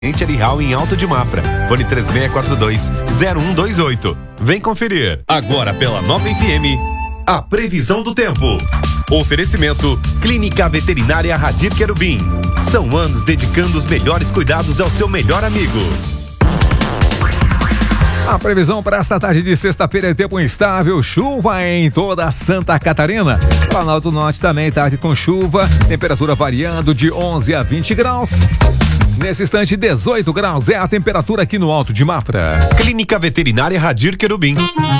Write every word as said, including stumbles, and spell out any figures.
Arial em Alto de Mafra. Fone três seis quatro dois, zero um dois oito. Vem conferir. Agora pela Nova F M, a previsão do tempo. Oferecimento Clínica Veterinária Radir Querubim. São anos dedicando os melhores cuidados ao seu melhor amigo. A previsão para esta tarde de sexta-feira é tempo instável, chuva em toda Santa Catarina. Planalto Norte também tarde com chuva, temperatura variando de onze a vinte graus. Nesse instante, dezoito graus é a temperatura aqui no Alto de Mafra. Clínica Veterinária Radir Querubim.